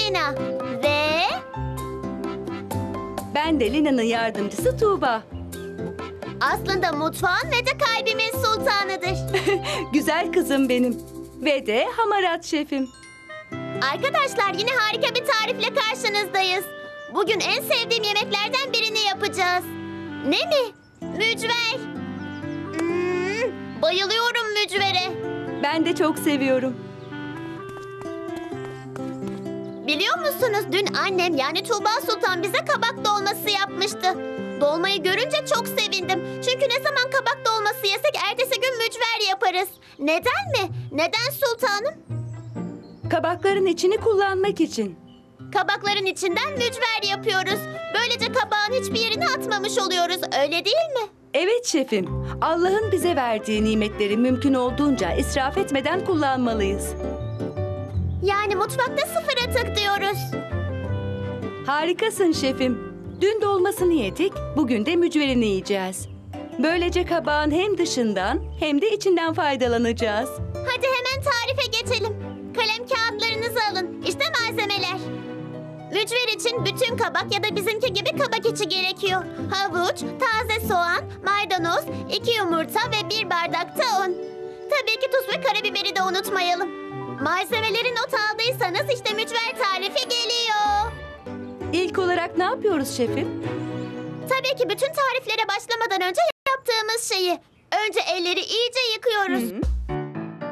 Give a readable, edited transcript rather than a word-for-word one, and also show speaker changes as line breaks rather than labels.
Lina ve
Ben de Lina'nın yardımcısı Tuğba.
aslında mutfağın ve de kalbimin sultanıdır.
Güzel kızım benim. Ve de hamarat şefim.
Arkadaşlar yine harika bir tarifle karşınızdayız. Bugün en sevdiğim yemeklerden birini yapacağız. Ne mi? Mücver. Bayılıyorum mücvere.
Ben de çok seviyorum.
Biliyor musunuz dün annem yani Tuğba Sultan bize kabak dolması yapmıştı. Dolmayı görünce çok sevindim. Çünkü ne zaman kabak dolması yesek ertesi gün mücver yaparız. Neden mi? Neden sultanım?
Kabakların içini kullanmak için.
Kabakların içinden mücver yapıyoruz. Böylece kabağın hiçbir yerini atmamış oluyoruz. Öyle değil mi?
Evet şefim. Allah'ın bize verdiği nimetleri mümkün olduğunca israf etmeden kullanmalıyız.
Yani mutfakta sıfır atık diyoruz.
Harikasın şefim. Dün dolmasını yedik, bugün de mücverini yiyeceğiz. Böylece kabağın hem dışından hem de içinden faydalanacağız.
Hadi hemen tarife geçelim. Kalem kağıtlarınızı alın. İşte malzemeler. Mücver için bütün kabak ya da bizimki gibi kabak içi gerekiyor. Havuç, taze soğan, maydanoz, 2 yumurta ve 1 bardak da un. Tabii ki tuz ve karabiberi de unutmayalım. Malzemeleri not aldıysanız işte mücver tarifi geliyor.
İlk olarak ne yapıyoruz şefim?
Tabii ki bütün tariflere başlamadan önce yaptığımız şeyi. Önce elleri iyice yıkıyoruz.